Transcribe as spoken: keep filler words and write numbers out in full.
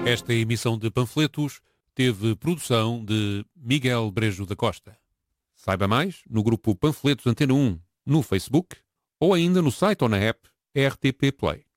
Esta emissão de panfletos teve produção de Miguel Brejo da Costa. Saiba mais no grupo Panfletos Antena um no Facebook ou ainda no site ou na app R T P Play.